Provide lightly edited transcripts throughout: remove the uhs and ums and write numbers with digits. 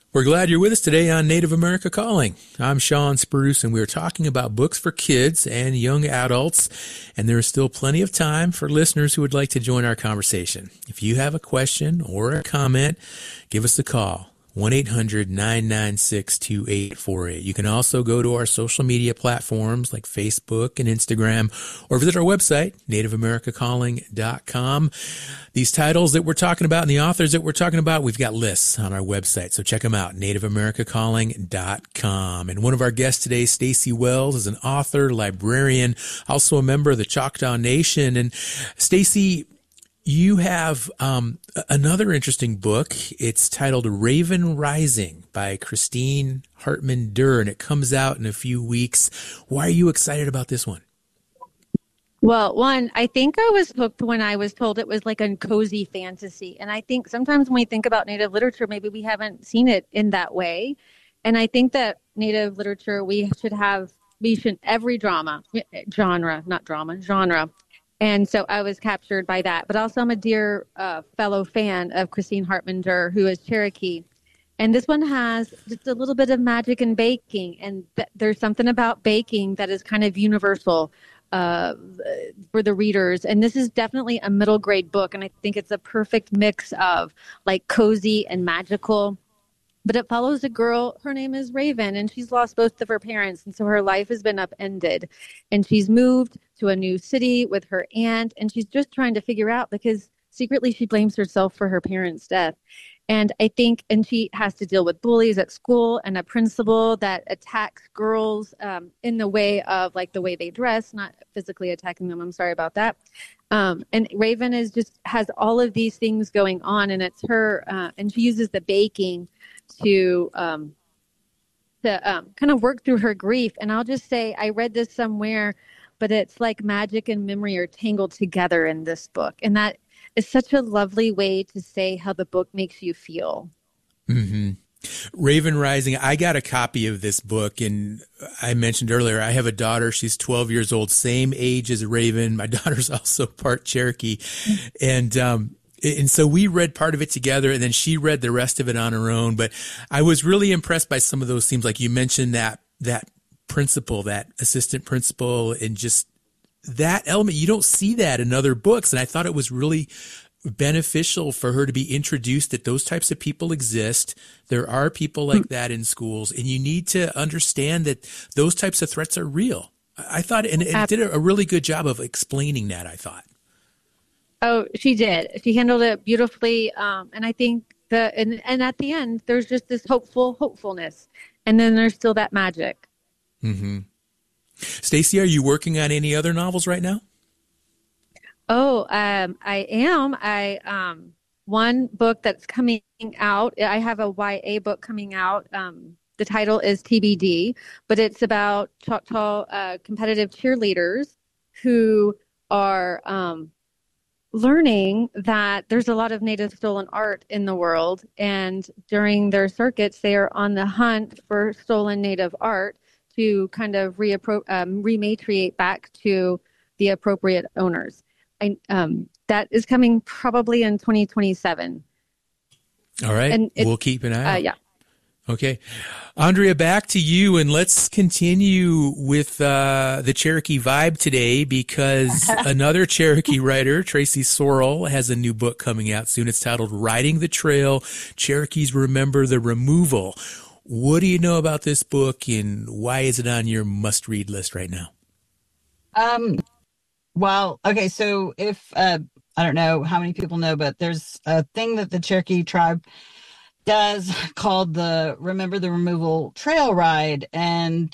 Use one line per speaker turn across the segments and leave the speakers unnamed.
We're glad you're with us today on Native America Calling. I'm Sean Spruce, and we're talking about books for kids and young adults, and there is still plenty of time for listeners who would like to join our conversation. If you have a question or a comment, give us a call. 1-800-996-2848. You can also go to our social media platforms like Facebook and Instagram, or visit our website, nativeamericacalling.com. These titles that we're talking about and the authors that we're talking about, we've got lists on our website, so check them out, nativeamericacalling.com. And one of our guests today, Stacy Wells, is an author, librarian, also a member of the Choctaw Nation. And Stacy, you have another interesting book. It's titled Raven Rising by Christine Hartman Durr, and it comes out in a few weeks. Why are you excited about this one?
Well, one, I think I was hooked when I was told it was like a cozy fantasy. And I think sometimes when we think about Native literature, maybe we haven't seen it in that way. And I think that Native literature, every genre. And so I was captured by that. But also I'm a dear fellow fan of Christine Hartman Durr, who is Cherokee. And this one has just a little bit of magic in baking. And there's something about baking that is kind of universal for the readers. And this is definitely a middle grade book. And I think it's a perfect mix of like cozy and magical. But it follows a girl, her name is Raven, and she's lost both of her parents. And so her life has been upended. And she's moved to a new city with her aunt. And she's just trying to figure out, because secretly she blames herself for her parents' death. And she has to deal with bullies at school and a principal that attacks girls in the way of like the way they dress, not physically attacking them. I'm sorry about that. And Raven has all of these things going on, and it's her, and she uses the baking to kind of work through her grief. And I'll just say, I read this somewhere, but it's like magic and memory are tangled together in this book. And that is such a lovely way to say how the book makes you feel.
Mm-hmm. Raven Rising. I got a copy of this book, and I mentioned earlier, I have a daughter. She's 12 years old, same age as Raven. My daughter's also part Cherokee. And so we read part of it together, and then she read the rest of it on her own. But I was really impressed by some of those themes. Like you mentioned that principal, that assistant principal, and just that element. You don't see that in other books. And I thought it was really beneficial for her to be introduced that those types of people exist. There are people like that in schools, and you need to understand that those types of threats are real. I thought, and it did a really good job of explaining that, I thought.
Oh, she did. She handled it beautifully. And I think and at the end, there's just this hopefulness. And then there's still that magic.
Mm-hmm. Stacy, are you working on any other novels right now?
Oh, I am. One book that's coming out, I have a YA book coming out. The title is TBD, but it's about Choctaw competitive cheerleaders who are learning that there's a lot of Native stolen art in the world. And during their circuits, they are on the hunt for stolen Native art to kind of rematriate back to the appropriate owners. That is coming probably in 2027.
All right. And we'll keep an eye out.
Yeah.
Okay. Andrea, back to you, and let's continue with the Cherokee vibe today, because another Cherokee writer, Tracy Sorrell, has a new book coming out soon. It's titled Riding the Trail, Cherokees Remember the Removal. What do you know about this book, and why is it on your must-read list right now?
Well, okay, so if, I don't know how many people know, but there's a thing that the Cherokee tribe does called the Remember the Removal Trail Ride. And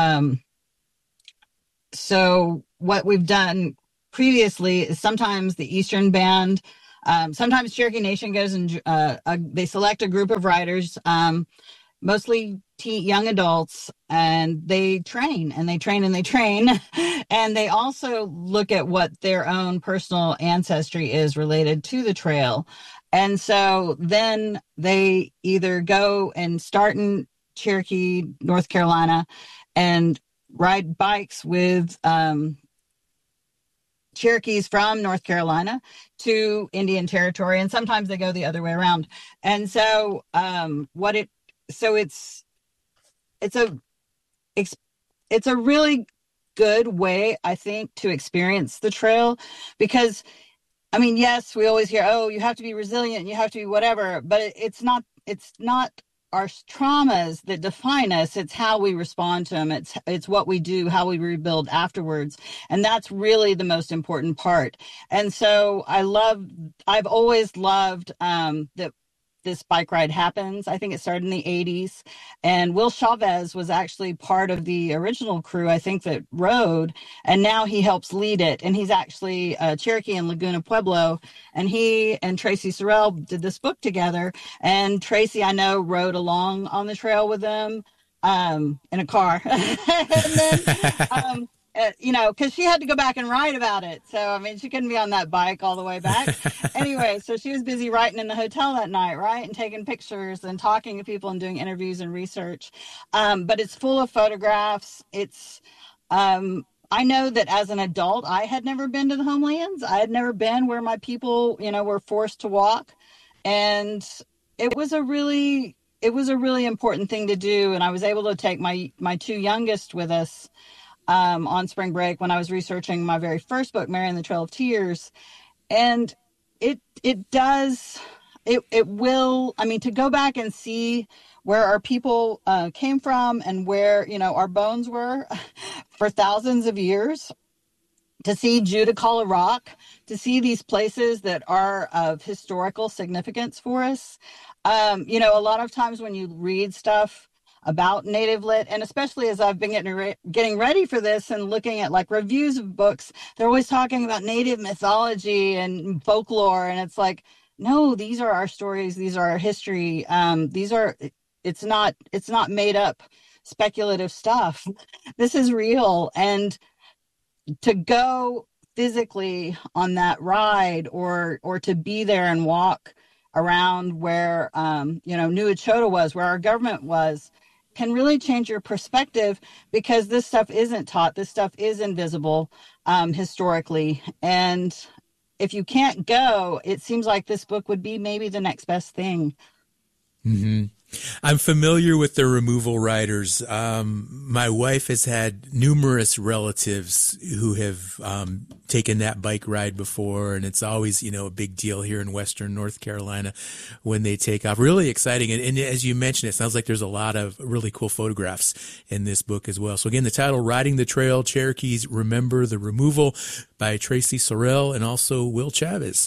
so what we've done previously is sometimes the Eastern Band, sometimes Cherokee Nation goes and they select a group of riders, mostly young adults, and they train and they train and they train. And they also look at what their own personal ancestry is related to the trail. And so then they either go and start in Cherokee, North Carolina, and ride bikes with Cherokees from North Carolina to Indian Territory. And sometimes they go the other way around. And so so it's a it's a really good way, I think, to experience the trail, because I mean, yes, we always hear, oh, you have to be resilient, you have to be whatever, but it's not our traumas that define us. It's how we respond to them. It's what we do, how we rebuild afterwards. And that's really the most important part. And so I've always loved that this bike ride happens. I think it started in the 80s. And Will Chavez was actually part of the original crew, I think, that rode. And now he helps lead it. And he's actually Cherokee in Laguna Pueblo. And he and Tracy Sorrell did this book together. And Tracy, I know, rode along on the trail with them in a car. And then because she had to go back and write about it. So, I mean, she couldn't be on that bike all the way back. Anyway, so she was busy writing in the hotel that night, right? And taking pictures and talking to people and doing interviews and research. But it's full of photographs. I know that as an adult, I had never been to the homelands. I had never been where my people, were forced to walk. And it was a really important thing to do. And I was able to take my two youngest with us on spring break when I was researching my very first book, Mary and the Trail of Tears. And it will, I mean, to go back and see where our people came from and where, our bones were for thousands of years, to see Judaculla Rock, to see these places that are of historical significance for us. A lot of times when you read stuff about Native Lit, and especially as I've been getting ready for this and looking at like reviews of books, they're always talking about Native mythology and folklore, and it's like, no, these are our stories, these are our history. It's not made up speculative stuff. This is real. And to go physically on that ride or to be there and walk around where New Echota was, where our government was, can really change your perspective, because this stuff isn't taught. This stuff is invisible historically. And if you can't go, it seems like this book would be maybe the next best thing.
Mm-hmm. I'm familiar with the removal riders. My wife has had numerous relatives who have taken that bike ride before, and it's always, a big deal here in Western North Carolina when they take off. Really exciting. And as you mentioned, it sounds like there's a lot of really cool photographs in this book as well. So again, the title, Riding the Trail, Cherokees Remember the Removal, by Tracy Sorrell and also Will Chavez.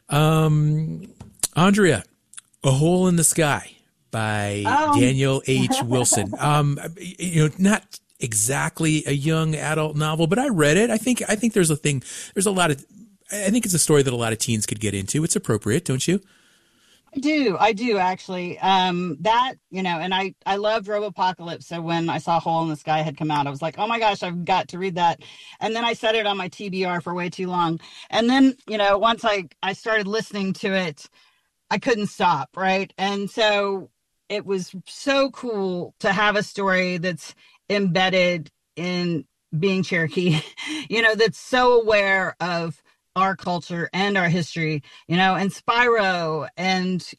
Andrea, A Hole in the Sky, by Daniel H. Wilson. Not exactly a young adult novel, but I read it. I think there's I think it's a story that a lot of teens could get into. It's appropriate, don't you?
I do actually. And I loved Robopocalypse. So when I saw Hole in the Sky had come out, I was like, oh my gosh, I've got to read that. And then I set it on my TBR for way too long. And then, once I started listening to it, I couldn't stop. Right. And so it was so cool to have a story that's embedded in being Cherokee, that's so aware of our culture and our history, and Spyro, and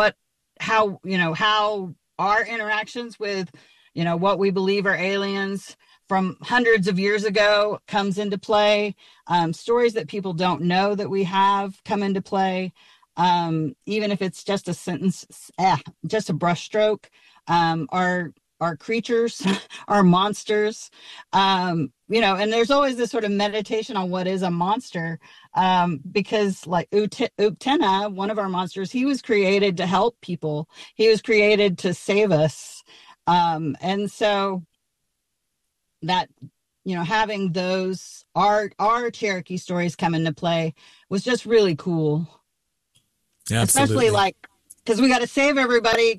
how our interactions with, what we believe are aliens from hundreds of years ago comes into play. Stories that people don't know that we have come into play. Even if it's just a sentence, just a brushstroke, our creatures, our monsters, and there's always this sort of meditation on what is a monster, because like Uktena, one of our monsters, he was created to help people. He was created to save us. And so that, having those, our Cherokee stories come into play was just really cool.
Absolutely.
Especially because we got to save everybody,